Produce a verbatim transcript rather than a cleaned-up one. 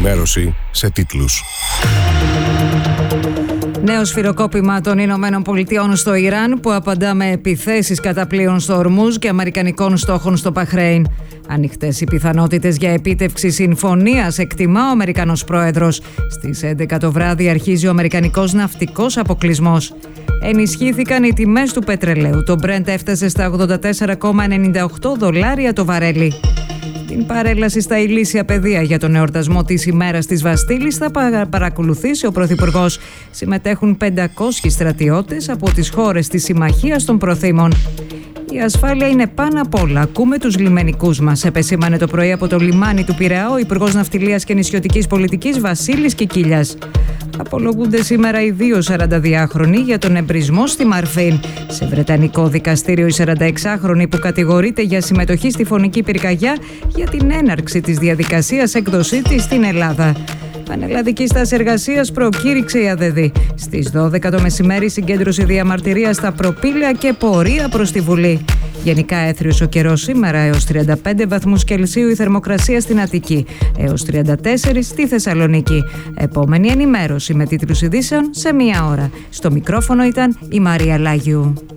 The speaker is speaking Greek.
ενημέρωση σε τίτλους. Νέο σφυροκόπημα των Ηνωμένων Πολιτειών στο Ιράν που απαντά με επιθέσεις κατά πλοίων στο Ορμούζ και αμερικανικών στόχων στο Μπαχρέιν. Ανοιχτές οι πιθανότητες για επίτευξη συμφωνίας, εκτιμά ο Αμερικανός πρόεδρος. Στις έντεκα το βράδυ αρχίζει ο αμερικανικός ναυτικός αποκλεισμός. Ενισχύθηκαν οι τιμές του πετρελαίου. Το Brent έφτασε στα ογδόντα τέσσερα κόμμα ενενήντα οκτώ δολάρια το βαρέλι. Την παρέλαση στα ηλίσια πεδία για τον εορτασμό της ημέρας της Βαστίλης θα παρακολουθήσει ο Πρωθυπουργός. Συμμετέχουν πεντακόσιοι στρατιώτες από τις χώρες της Συμμαχίας των Προθήμων. Η ασφάλεια είναι πάνω απ' όλα. Ακούμε τους λιμενικούς μας, επεσήμανε το πρωί από το λιμάνι του Πειραιά ο Υπουργός Ναυτιλίας και Νησιωτικής Πολιτικής Βασίλης Κικίλιας. Απολογούνται σήμερα οι δύο σαρανταδυάχρονοι για τον εμπρισμό στη Μαρφίν. Σε βρετανικό δικαστήριο η σαρανταεξάχρονη που κατηγορείται για συμμετοχή στη φωνική πυρκαγιά για την έναρξη της διαδικασίας έκδοσή της στην Ελλάδα. Πανελλαδική στάση εργασίας προκήρυξε η ΑΔΕΔΗ. Στις δώδεκα το μεσημέρι συγκέντρωση διαμαρτυρίας στα προπήλαια και πορεία προς τη Βουλή. Γενικά έθριος ο καιρός σήμερα, έως τριάντα πέντε βαθμούς Κελσίου η θερμοκρασία στην Αττική, έως τριάντα τέσσερα στη Θεσσαλονίκη. Επόμενη ενημέρωση με τίτλους ειδήσεων σε μία ώρα. Στο μικρόφωνο ήταν η Μαρία Λάγιου.